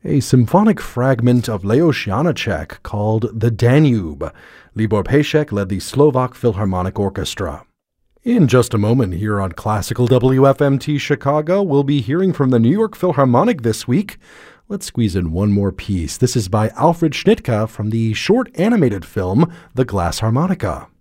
a symphonic fragment of Leos Janáček called The Danube. Libor Pejsek led the Slovak Philharmonic Orchestra. In just a moment here on Classical WFMT Chicago, we'll be hearing from the New York Philharmonic this week. Let's squeeze in one more piece. This is by Alfred Schnittke from the short animated film The Glass Harmonica.